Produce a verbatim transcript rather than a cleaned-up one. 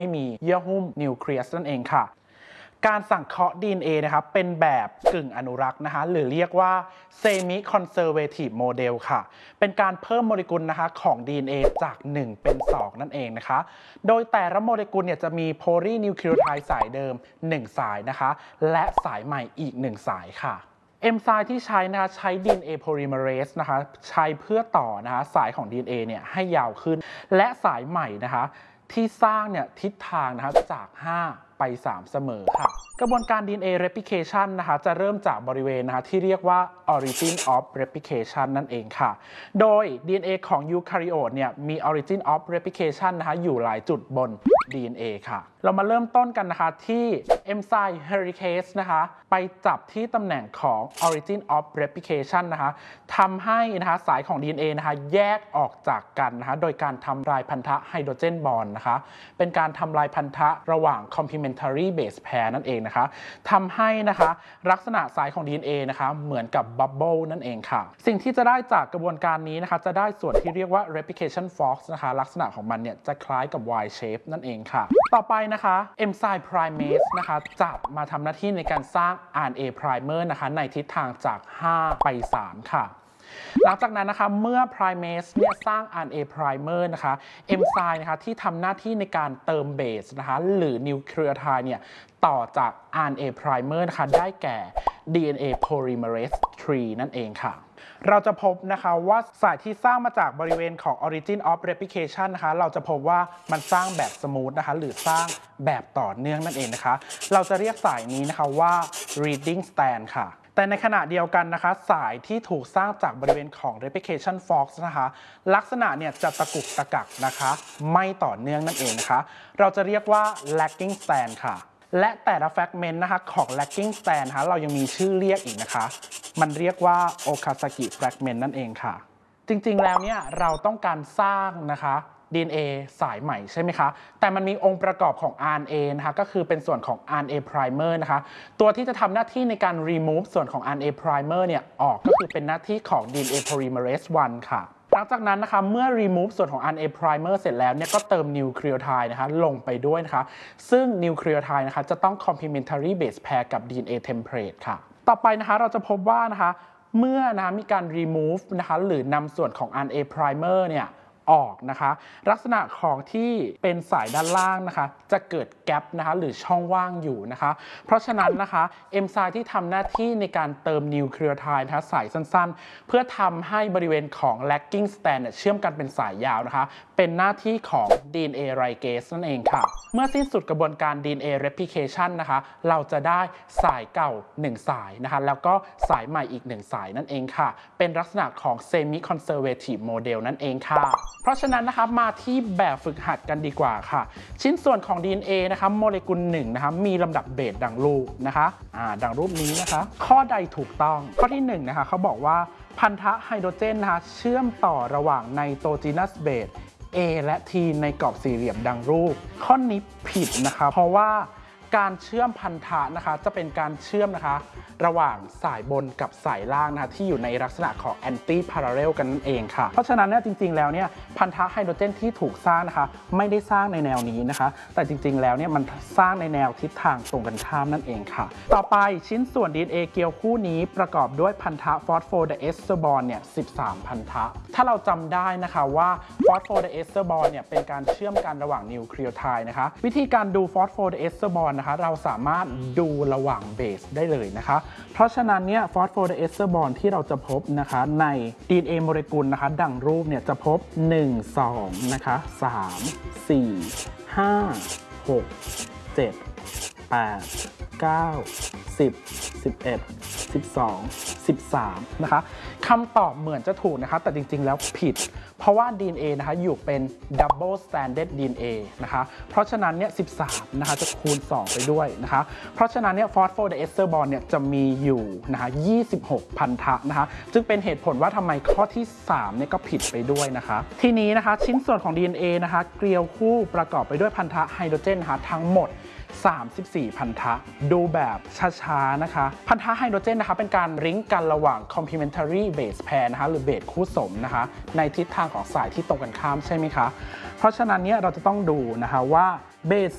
ไม่มีเยื่อหุ้มนิวเคลียสนั่นเองค่ะการสังเคราะห์ ดี เอ็น เอ นะครับเป็นแบบกึ่งอนุรักษ์นะคะหรือเรียกว่า semi conservative model ค่ะเป็นการเพิ่มโมเลกุลนะคะของ ดี เอ็น เอ จากหนึ่งเป็นสองนั่นเองนะคะโดยแต่ละโมเลกุลเนี่ยจะมีโพลีนิวคลีโอไทด์สายเดิมหนึ่งสายนะคะและสายใหม่อีกหนึ่งสายค่ะเอนไซม์ที่ใช้นะคะใช้ ดี เอ็น เอ polymerase นะคะใช้เพื่อต่อนะคะสายของ ดี เอ็น เอ เนี่ยให้ยาวขึ้นและสายใหม่นะคะที่สร้างเนี่ยทิศทางนะคะจากห้าไปสามเสมอค่ะกระบวนการ ดี เอ็น เอ replication นะคะจะเริ่มจากบริเวณนะคะที่เรียกว่า origin of replication นั่นเองค่ะโดย ดี เอ็น เอ ของยูคาริโอตเนี่ยมี origin of replication นะคะอยู่หลายจุดบน ดี เอ็น เอ ค่ะเรามาเริ่มต้นกันนะคะที่เอนไซม์ helicase นะคะไปจับที่ตำแหน่งของ origin of replication นะคะทำให้นะคะสายของ ดี เอ็น เอ นะคะแยกออกจากกันนะคะโดยการทำลายพันธะไฮโดรเจนบอนด์นะคะเป็นการทำลายพันธะระหว่าง complementary base pair นั่นเองนะคะทำให้นะคะลักษณะสายของ ดี เอ็น เอ นะคะเหมือนกับบับเบิลนั่นเองค่ะสิ่งที่จะได้จากกระบวนการนี้นะคะจะได้ส่วนที่เรียกว่า replication fork นะคะลักษณะของมันเนี่ยจะคล้ายกับ Y shape นั่นเองค่ะต่อไปนะคะเอนไซม์ primase นะคะจะมาทำหน้าที่ในการสร้าง อาร์ เอ็น เอ primer นะคะในทิศทางจากห้าไปสามค่ะหลังจากนั้นนะคะเมื่อ primase เนี่ยสร้าง อาร์ เอ็น เอ primer นะคะเอนไซม์นะคะที่ทำหน้าที่ในการเติมเบสนะคะหรือนิวคลีโอไทด์เนี่ยต่อจาก อาร์ เอ็น เอ primer นะคะได้แก่ ดี เอ็น เอ polymerase สาม นั่นเองค่ะเราจะพบนะคะว่าสายที่สร้างมาจากบริเวณของ origin of replication นะคะเราจะพบว่ามันสร้างแบบสมูทนะคะหรือสร้างแบบต่อเนื่องนั่นเองนะคะเราจะเรียกสายนี้นะคะว่า reading stand ค่ะแต่ในขณะเดียวกันนะคะสายที่ถูกสร้างจากบริเวณของ replication fork นะคะลักษณะเนี่ยจะตะกุกตะกักนะคะไม่ต่อเนื่องนั่นเองนะคะเราจะเรียกว่า lagging stand ค่ะและแต่ละแฟกเมนต์นะคะของ lagging stand นะคะเรายังมีชื่อเรียกอีกนะคะมันเรียกว่า Okazaki fragment นั่นเองค่ะจริงๆแล้วเนี่ยเราต้องการสร้างนะคะ ดี เอ็น เอ สายใหม่ใช่ไหมคะแต่มันมีองค์ประกอบของ อาร์ เอ็น เอ นะคะก็คือเป็นส่วนของ อาร์ เอ็น เอ primer นะคะตัวที่จะทำหน้าที่ในการ remove ส่วนของ อาร์ เอ็น เอ primer เนี่ยออกก็คือเป็นหน้าที่ของ ดี เอ็น เอ polymerase หนึ่ง ค่ะหลังจากนั้นนะคะเมื่อ remove ส่วนของ อาร์ เอ็น เอ primer เสร็จแล้วเนี่ยก็เติม nucleotide นะคะลงไปด้วยนะคะซึ่ง nucleotide นะคะจะต้อง complementary base pair กับ ดี เอ็น เอ template ค่ะต่อไปนะคะเราจะพบว่านะคะเมื่อนะมีการ remove นะคะหรือนำส่วนของ อาร์ เอ็น เอ primer เนี่ยออกนะคะลักษณะของที่เป็นสายด้านล่างนะคะจะเกิดแกปนะคะหรือช่องว่างอยู่นะคะเพราะฉะนั้นนะคะเอนไซม์ที่ทำหน้าที่ในการเติมนิวคลีโอไทด์นะคะสายสั้นๆเพื่อทำให้บริเวณของ lagging stand เชื่อมกันเป็นสายยาวนะคะเป็นหน้าที่ของ ดี เอ็น เอ ligase นั่นเองค่ะเมื่อสิ้นสุดกระบวนการ ดี เอ็น เอ replication นะคะเราจะได้สายเก่าหนึ่งสายนะคะแล้วก็สายใหม่อีกหนึ่งสายนั่นเองค่ะเป็นลักษณะของ semi conservative model นั่นเองค่ะเพราะฉะนั้นนะคะมาที่แบบฝึกหัดกันดีกว่าค่ะชิ้นส่วนของ ดี เอ็น เอ นะคะโมเลกุลหนึ่งนะคะมีลำดับเบสดังรูปนะคะอ่าดังรูปนี้นะคะข้อใดถูกต้องข้อที่หนึ่งนะคะเขาบอกว่าพันธะไฮโดรเจนนะคะเชื่อมต่อระหว่างไนโตรเจนัสเบส A และ T ในกรอบสี่เหลี่ยมดังรูปข้อนี้ผิดนะคะเพราะว่าการเชื่อมพันธะนะคะจะเป็นการเชื่อมนะคะระหว่างสายบนกับสายล่างนะคะที่อยู่ในลักษณะของแอนตี้พาราเรลกันนั่นเองค่ะเพราะฉะนั้นเนี่ยจริงๆแล้วเนี่ยพันธะไฮโดรเจนที่ถูกสร้างนะคะไม่ได้สร้างในแนวนี้นะคะแต่จริงๆแล้วเนี่ยมันสร้างในแนวทิศทางตรงกันข้ามนั่นเองค่ะต่อไปชิ้นส่วน ดี เอ็น เอ เกลียวคู่นี้ประกอบด้วยพันธะฟอสโฟไดเอสเตอร์บอนด์เนี่ยสิบสามพันธะถ้าเราจำได้นะคะว่าฟอสโฟไดเอสเตอร์บอนด์เนี่ยเป็นการเชื่อมกันระหว่างนิวคลีโอไทด์นะคะวิธีการดูฟอสโฟไดเอสเตอร์บอนด์นะคะเราสามารถดูระหว่างเบสได้เลยนะคะเพราะฉะนั้นเนี่ยฟอสโฟไดเอสเตอร์บอนด์ที่เราจะพบนะคะใน ดี เอ็น เอ โมเลกุลนะคะดังรูปเนี่ยจะพบหนึ่ง สองนะคะสาม สี่ ห้า หก เจ็ด แปด เก้า สิบ สิบเอ็ด สิบสอง สิบสามนะคะคำตอบเหมือนจะถูกนะคะแต่จริงๆแล้วผิดเพราะว่า ดี เอ็น เอ นะคะอยู่เป็น double stranded ดี เอ็น เอ นะคะเพราะฉะนั้นเนี่ยสิบสามนะคะจะคูณสองไปด้วยนะคะเพราะฉะนั้นเนี่ยฟอสโฟไดเอสเตอร์บอนด์เนี่ยจะมีอยู่นะคะยี่สิบหกพันธะนะคะจึงเป็นเหตุผลว่าทำไมข้อที่สามเนี่ยก็ผิดไปด้วยนะคะทีนี้นะคะชิ้นส่วนของ ดี เอ็น เอ นะคะเกลียวคู่ประกอบไปด้วยพันธะไฮโดรเจนนะคะทั้งหมดสามสิบสี่พันธะดูแบบช้าๆนะคะพันธะไฮโดรเจนนะคะเป็นการริงก์กันระหว่าง complementary base pair นะคะหรือเบสคู่สมนะคะในทิศทางของสายที่ตรงกันข้ามใช่ไหมคะเพราะฉะนั้นเนี่ยเราจะต้องดูนะคะว่าเบส